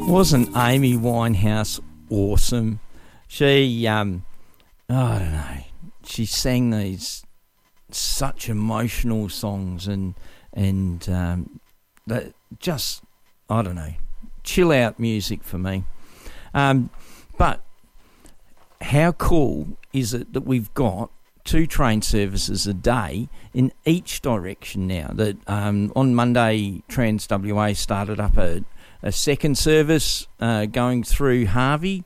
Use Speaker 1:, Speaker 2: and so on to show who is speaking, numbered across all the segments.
Speaker 1: Wasn't Amy Winehouse awesome? She, I don't know, she sang these such emotional songs and that just, I don't know, chill out music for me. But how cool is it that we've got 2 train services a day in each direction now? That on Monday, Trans WA started up a second service going through Harvey.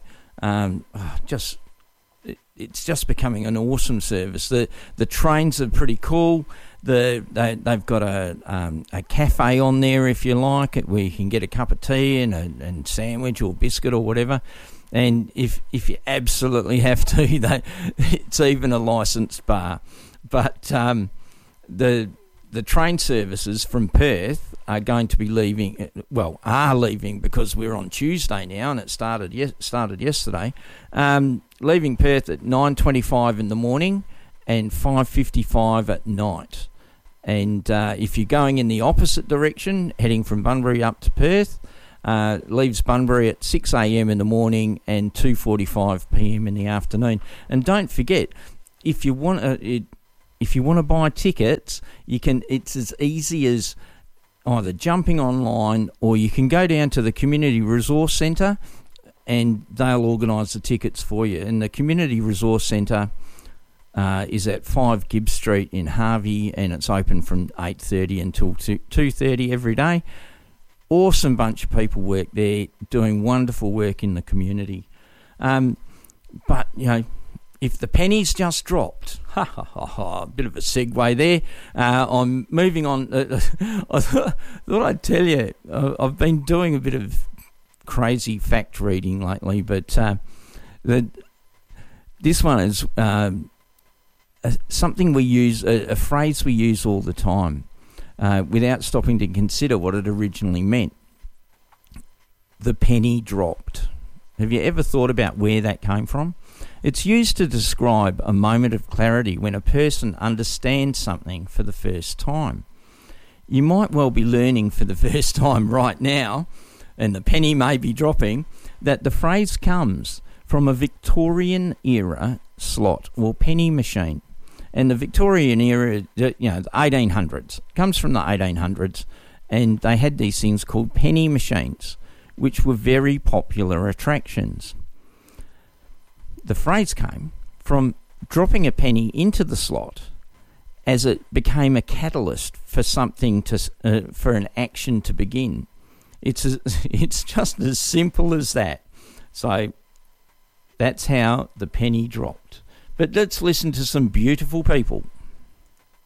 Speaker 1: It's just becoming an awesome service. The trains are pretty cool. They've got a cafe on there, if you like, where you can get a cup of tea and sandwich or biscuit or whatever. And if you absolutely have to, it's even a licensed bar. But the train services from Perth are going to be leaving. Well, are leaving because we're on Tuesday now, and it started yesterday. Leaving Perth at 9:25 in the morning and 5:55 at night. And if you're going in the opposite direction, heading from Bunbury up to Perth, leaves Bunbury at 6 a.m. in the morning and 2:45 p.m. in the afternoon. And don't forget, if you want to buy tickets, you can. It's as easy as either jumping online, or you can go down to the Community Resource Centre and they'll organise the tickets for you. And the Community Resource Centre is at 5 Gibbs Street in Harvey, and it's open from 8:30 until 2:30 every day. Awesome bunch of people work there, doing wonderful work in the community. But, you know, if the pennies just dropped, a bit of a segue there. I'm moving on. I thought I'd tell you, I've been doing a bit of crazy fact reading lately, but this one is something we use, a phrase we use all the time, without stopping to consider what it originally meant. The penny dropped. Have you ever thought about where that came from? It's used to describe a moment of clarity when a person understands something for the first time. You might well be learning for the first time right now, and the penny may be dropping, that the phrase comes from a Victorian era slot or penny machine. And the Victorian era, the 1800s, comes from the 1800s, and they had these things called penny machines, which were very popular attractions. The phrase came from dropping a penny into the slot as it became a catalyst for something for an action to begin. It's just as simple as that. So that's how the penny dropped. But let's listen to some beautiful people.